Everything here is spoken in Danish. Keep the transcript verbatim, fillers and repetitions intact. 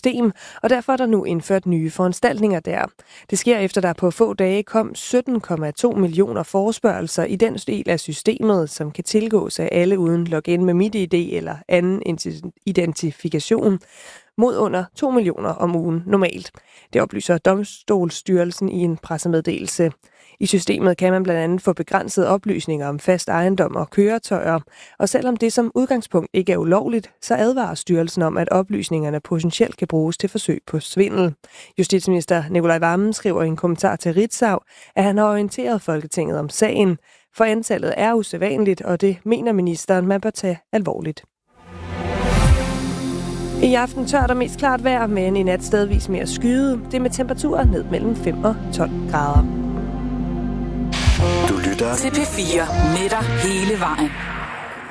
system, og derfor er der nu indført nye foranstaltninger der. Det sker efter, der på få dage kom sytten komma to millioner forespørgelser i den del af systemet, som kan tilgås af alle uden login med MitID eller anden identifikation, mod under to millioner om ugen normalt. Det oplyser Domstolsstyrelsen i en pressemeddelelse. I systemet kan man blandt andet få begrænsede oplysninger om fast ejendom og køretøjer, og selvom det som udgangspunkt ikke er ulovligt, så advarer styrelsen om, at oplysningerne potentielt kan bruges til forsøg på svindel. Justitsminister Nicolai Wammen skriver i en kommentar til Ritzau, at han har orienteret Folketinget om sagen, for antallet er usædvanligt, og det mener ministeren, man bør tage alvorligt. I aften tørt og mest klart vejr, men i nat stedvis mere skyde. Det med temperaturer ned mellem fem og tolv grader. Du lytter til P fire. Med dig hele vejen.